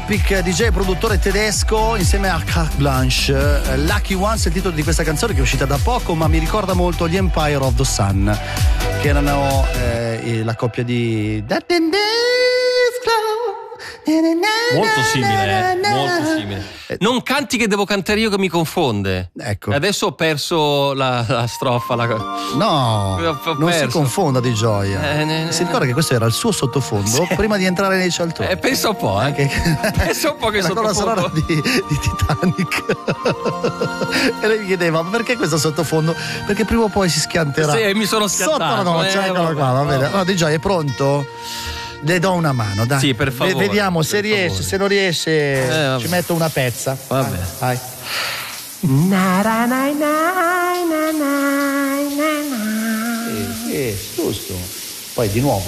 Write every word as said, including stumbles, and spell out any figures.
Tropic, D J e produttore tedesco, insieme a Carte Blanche. Lucky Ones è il titolo di questa canzone che è uscita da poco, ma mi ricorda molto gli Empire of the Sun, che erano eh, la coppia di molto simile, eh? molto simile. Non canti che devo cantare io che mi confonde. Ecco. Adesso ho perso la, la strofa. La... No, ho non perso. si confonda di Gioia. Eh, ne, ne. Si ricorda che questo era il suo sottofondo sì. prima di entrare nei cialtoni. Eh, pensa un po', eh. Anche... pensa un po' che la colonna sottofondo sonora di, di Titanic. E lei mi chiedeva: ma perché questo sottofondo? Perché prima o poi si schianterà. Sì, mi sono schiantato. Sotto la noce, eh, eccola qua, va bene. Allora, Di Gioia è pronto? Le do una mano, dai. Sì, per favore. Vediamo se riesce, favore. se non riesce eh, ci metto una pezza. Vabbè. Vai. Sì, sì, giusto. Poi di nuovo.